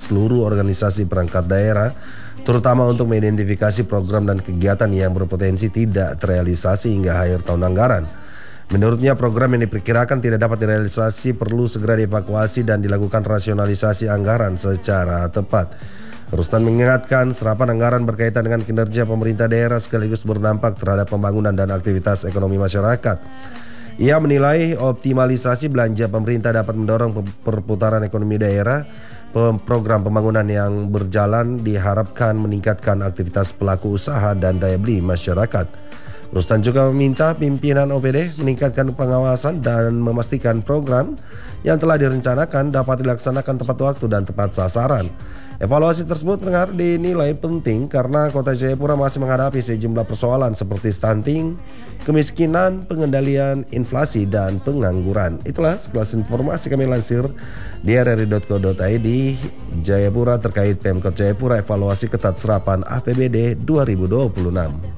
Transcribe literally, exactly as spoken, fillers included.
seluruh organisasi perangkat daerah, terutama untuk mengidentifikasi program dan kegiatan yang berpotensi tidak terrealisasi hingga akhir tahun anggaran. Menurutnya, program yang diperkirakan tidak dapat direalisasi perlu segera dievakuasi dan dilakukan rasionalisasi anggaran secara tepat. Rustan mengingatkan serapan anggaran berkaitan dengan kinerja pemerintah daerah sekaligus berdampak terhadap pembangunan dan aktivitas ekonomi masyarakat. Ia menilai optimalisasi belanja pemerintah dapat mendorong perputaran ekonomi daerah. Program pembangunan yang berjalan diharapkan meningkatkan aktivitas pelaku usaha dan daya beli masyarakat. Rustan juga meminta pimpinan O P D meningkatkan pengawasan dan memastikan program yang telah direncanakan dapat dilaksanakan tepat waktu dan tepat sasaran. Evaluasi tersebut pendengar dinilai penting karena Kota Jayapura masih menghadapi sejumlah persoalan seperti stunting, kemiskinan, pengendalian inflasi, dan pengangguran. Itulah sekelas informasi kami lansir di r r i dot co dot i d Jayapura terkait Pemkot Jayapura evaluasi ketat serapan A P B D dua ribu dua puluh enam.